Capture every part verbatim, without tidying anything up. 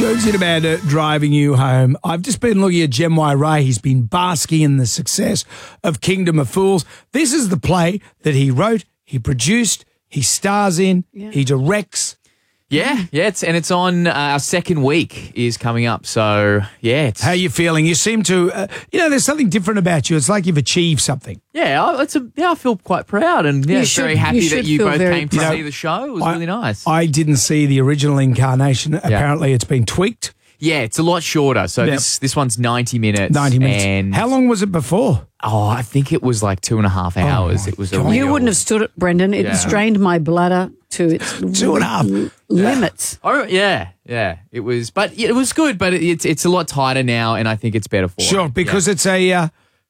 Jonesy and Amanda driving you home. I've just been looking at Jemwai Ray. He's been basking in the success of Kingdom of Fools. This is the play that he wrote, he produced, he stars in, yeah. he directs. Yeah, yeah, it's, and it's on uh, our second week is coming up. So, yeah. It's, How are you feeling? You seem to, uh, you know, there's something different about you. It's like you've achieved something. Yeah, I, it's a, yeah, I feel quite proud and yeah, should, very happy you that you both very, came to you know, see the show. It was I, really nice. I didn't see the original incarnation. Apparently it's been tweaked. Yeah, it's a lot shorter. So Yep. this this one's ninety minutes. ninety minutes. And How long was it before? Oh, I think it was like two and a half hours. my it was a God. real, You wouldn't have stood it, Brendan. It Yeah. strained my bladder to its Two and a half. l- limits. Oh yeah, yeah. It was, but yeah, it was good. But it, it's it's a lot tighter now, and I think it's better for it. Sure, because yeah. it's a... Uh,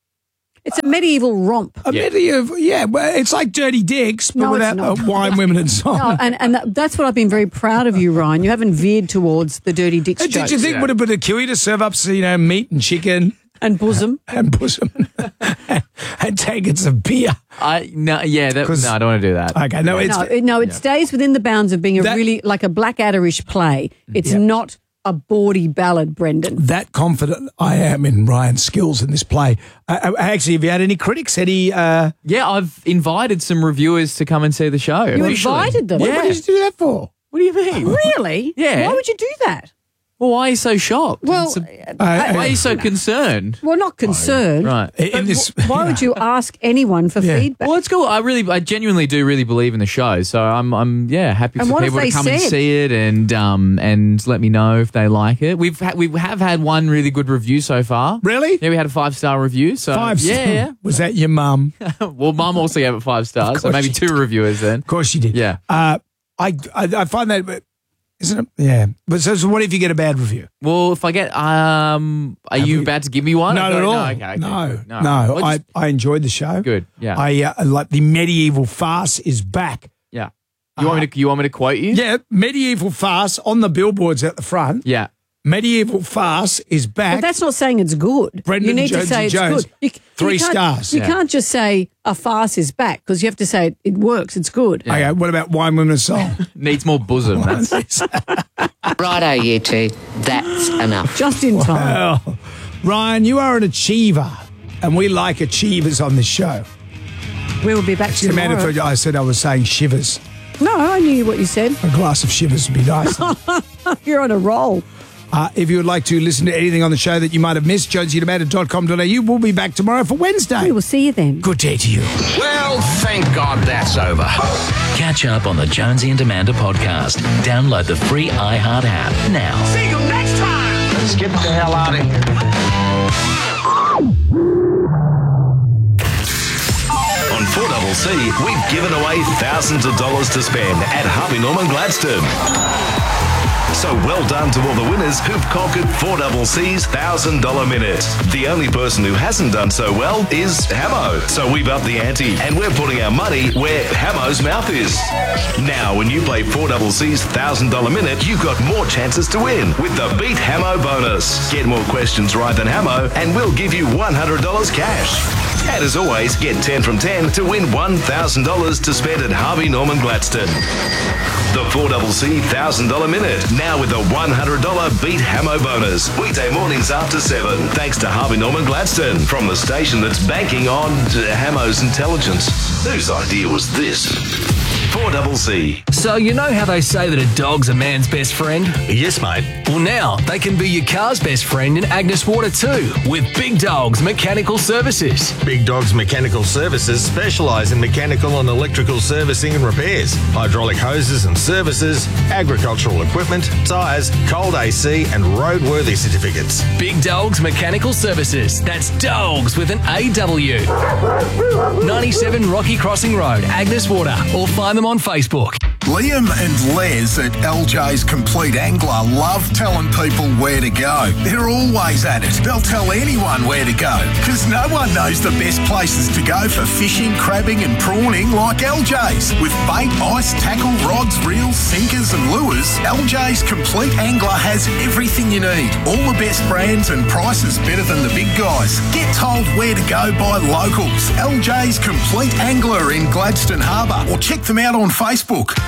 It's a medieval romp. A Yeah. medieval, yeah, well, it's like Dirty Dicks, but No, it's without uh, not. wine, women, and song. No, and and that, that's what I've been very proud of you, Ryan. You haven't veered towards the dirty dicks Did jokes you think Yeah. would have been a cue to serve up, you know, meat and chicken and bosom. and bosom and, and tankers of beer? I no, yeah. That, 'Cause- no, I don't want to do that. Okay, no, it's No, it, no, it stays within the bounds of being a That- really like a Blackadder-ish play. It's Yeah. not a bawdy ballad, Brendan. that confident I am in Ryan's skills in this play. Uh, actually, have you had any critics? Any? Uh, Yeah, I've invited some reviewers to come and see the show. You officially. invited them. what, Yeah. what did you do that for? What do you mean? Really? Yeah. Why would you do that? Well, why are you so shocked? Well, It's a- uh, Uh, why are you so concerned? well, not concerned. Right. In this, Why would you ask anyone for Yeah. feedback? Well, it's cool. I really, I genuinely do really believe in the show. So I'm, I'm, yeah, happy And for what have people to they come and said? see it and, um, and let me know if they like it. We've, ha- we have had one really good review so far. Really? Yeah, we had a five star review. So Five yeah, stars. yeah. Was that your mum? Of Well, Mum also gave it five stars, so course maybe she two reviewers then. course you did. Yeah. Uh, I, I I find that, isn't it? Yeah. But so, so what if you get a bad review? Well, if I get, um, are you we- about to give me one? Not No, at all. No, okay, okay, no, good. no. Well, I, just- I enjoyed the show. good. Yeah, I uh, like the medieval farce is back. yeah. You want me to? You want me to quote you? Yeah, medieval farce on the billboards at the front. Yeah. Medieval farce is back. But that's not saying it's good. Brendan you need Jonesy to say it's Jones, good. You, three you can't- stars. You Yeah. can't just say a farce is back because you have to say it, it works. It's good. Okay, what about Wine, Women and Song? Needs more bosom. That's Righto, you two. That's enough. Just in time. Well, Ryan, you are an achiever, and we like achievers on this show. We will be back The man tomorrow. who I said I was saying shivers. No, I knew what you said. A glass of shivers would be nice. You're on a roll. Uh, if you would like to listen to anything on the show that you might have missed, jonesy and amanda dot com dot a u. We'll be back tomorrow for Wednesday. We will see you then. Good day to you. Well, thank God that's over. Catch up on the Jonesy and Amanda podcast. Download the free iHeart app now. See you next time. Let's get the hell out of here. On four C, we've given away thousands of dollars to spend at Harvey Norman Gladstone. So well done to all the winners who've conquered four C's one thousand dollars minute. The only person who hasn't done so well is Hamo. So we've upped the ante and we're putting our money where Hamo's mouth is. Now, when you play four C's one thousand dollars minute, you've got more chances to win with the Beat Hamo bonus. Get more questions right than Hamo and we'll give you one hundred dollars cash. And as always, get ten from ten to win one thousand dollars to spend at Harvey Norman Gladstone. The four C one thousand dollars minute, now with a one hundred dollars Beat Hamo bonus. Weekday mornings after seven, thanks to Harvey Norman Gladstone, from the station that's banking on Hamo's intelligence. Whose idea was this? four C. So you know how they say that a dog's a man's best friend? Yes, mate. Well, now they can be your car's best friend in Agnes Water too, with Big Dogs Mechanical Services. Big Dogs Mechanical Services specialise in mechanical and electrical servicing and repairs, hydraulic hoses and services, agricultural equipment, tyres, cold A C and roadworthy certificates. Big Dogs Mechanical Services. That's dogs with an A W. ninety-seven Rocky Crossing Road, Agnes Water, or find them on Facebook. Liam and Les at L J's Complete Angler love telling people where to go. They're always at it. They'll tell anyone where to go because no one knows the best places to go for fishing, crabbing and prawning like L J's. With bait, ice, tackle, rods, reels, sinkers and lures, L J's Complete Angler has everything you need. All the best brands and prices better than the big guys. Get told where to go by locals. L J's Complete Angler in Gladstone Harbour, or check them out on Facebook.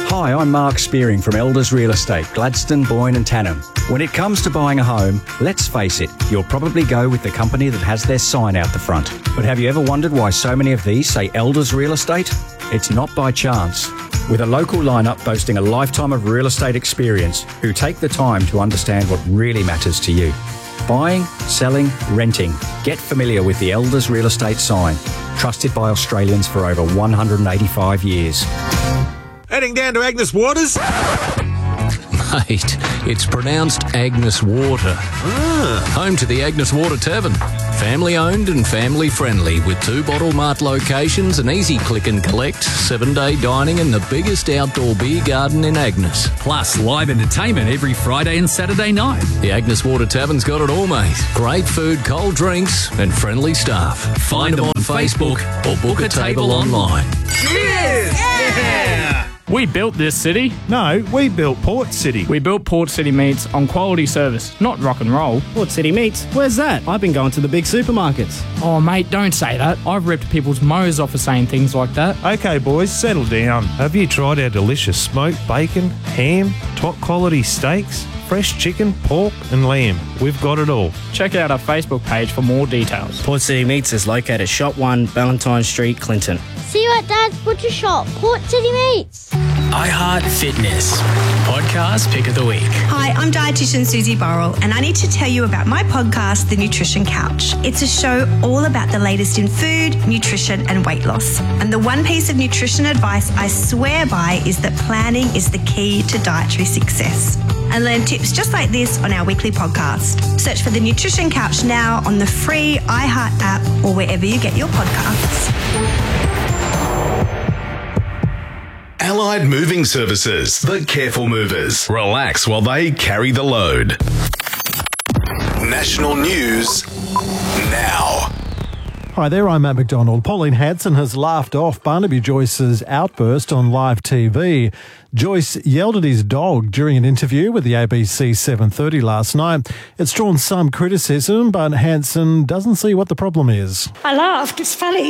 Hi, I'm Mark Spearing from Elders Real Estate, Gladstone, Boyne and Tannum. When it comes to buying a home, let's face it, you'll probably go with the company that has their sign out the front. But have you ever wondered why so many of these say Elders Real Estate? It's not by chance. With a local lineup boasting a lifetime of real estate experience who take the time to understand what really matters to you. Buying, selling, renting. Get familiar with the Elders Real Estate sign. Trusted by Australians for over one hundred eighty-five years. Heading down to Agnes Waters? Mate, it's pronounced Agnes Water. Ah. Home to the Agnes Water Tavern. Family owned and family friendly with two Bottle Mart locations, an easy click and collect, seven day dining and the biggest outdoor beer garden in Agnes. Plus live entertainment every Friday and Saturday night. The Agnes Water Tavern's got it all, mate. Great food, cold drinks and friendly staff. Find, Find them on Facebook or book a table online. Cheers! Yeah! We built this city. No, we built Port City. We built Port City Meats on quality service, not rock and roll. Port City Meats? Where's that? I've been going to the big supermarkets. Oh, mate, don't say that. I've ripped people's mows off for saying things like that. Okay, boys, settle down. Have you tried our delicious smoked bacon, ham, top quality steaks, fresh chicken, pork and lamb? We've got it all. Check out our Facebook page for more details. Port City Meats is located Shop one, Valentine Street, Clinton. See you at Dad's Butcher Shop, Port City Meats. iHeart Fitness, podcast pick of the week. Hi, I'm dietitian Susie Burrell, and I need to tell you about my podcast, The Nutrition Couch. It's a show all about the latest in food, nutrition, and weight loss. And the one piece of nutrition advice I swear by is that planning is the key to dietary success. And learn tips just like this on our weekly podcast. Search for The Nutrition Couch now on the free iHeart app or wherever you get your podcasts. Allied Moving Services, the careful movers. Relax while they carry the load. National news now. Hi there, I'm Matt McDonald. Pauline Hanson has laughed off Barnaby Joyce's outburst on live T V. Joyce yelled at his dog during an interview with the A B C seven thirty last night. It's drawn some criticism, but Hanson doesn't see what the problem is. I laughed. It's funny.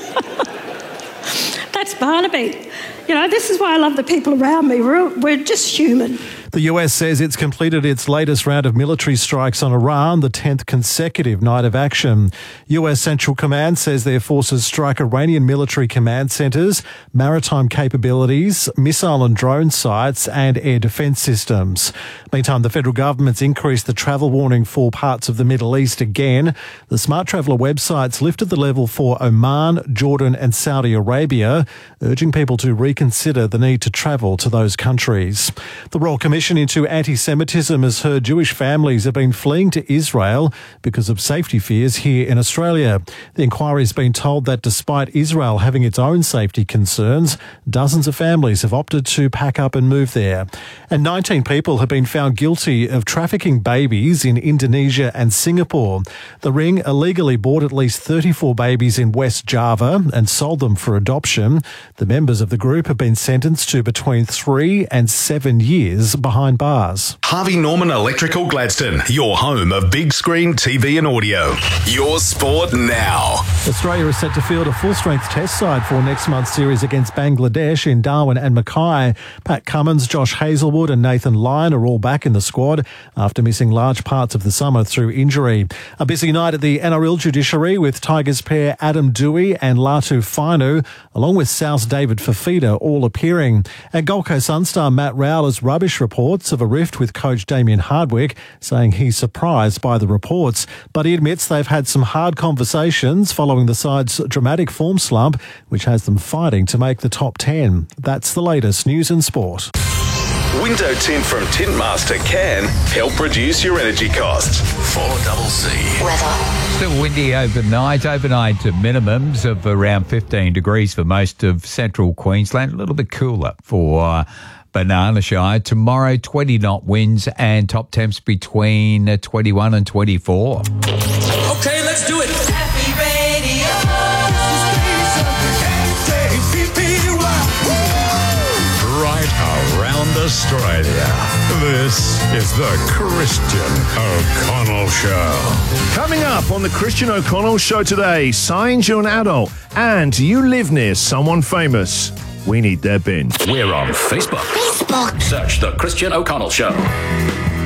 That's Barnaby. You know, this is why I love the people around me. We're, we're just human. The U S says it's completed its latest round of military strikes on Iran, the tenth consecutive night of action. U S Central Command says their forces strike Iranian military command centres, maritime capabilities, missile and drone sites and air defence systems. Meantime, the federal government's increased the travel warning for parts of the Middle East again. The Smart Traveller websites lifted the level for Oman, Jordan and Saudi Arabia, urging people to reconsider the need to travel to those countries. The Royal Commission into anti-Semitism has heard Jewish families have been fleeing to Israel because of safety fears here in Australia. The inquiry has been told that despite Israel having its own safety concerns, dozens of families have opted to pack up and move there. And nineteen people have been found guilty of trafficking babies in Indonesia and Singapore. The ring illegally bought at least thirty-four babies in West Java and sold them for adoption. The members of the group have been sentenced to between three and seven years behind bars. Harvey Norman Electrical Gladstone, your home of big screen T V and audio. Your sport now. Australia is set to field a full-strength test side for next month's series against Bangladesh in Darwin and Mackay. Pat Cummins, Josh Hazelwood and Nathan Lyon are all back in the squad after missing large parts of the summer through injury. A busy night at the N R L judiciary with Tigers pair Adam Dewey and Latu Fainu, along with South's David Fafita, all appearing. And Gold Coast Sun star Matt Rowell has rubbish reports of a rift with coach Damien Hardwick, saying he's surprised by the reports. But he admits they've had some hard conversations following the side's dramatic form slump, which has them fighting to make the top ten. That's the latest news and sport. Window tint from Tintmaster can help reduce your energy costs. four double C. Weather. Still windy overnight. Overnight minimums of around fifteen degrees for most of central Queensland. A little bit cooler for uh, Banana Shire. Tomorrow, twenty knot winds and top temps between twenty-one and twenty-four. Okay, let's do it. Happy Radio. Right around Australia. This is the Christian O'Connell Show. Coming up on the Christian O'Connell Show today, signs you're an adult and you live near someone famous. We need their bin. We're on Facebook. Facebook. Search The Christian O'Connell Show.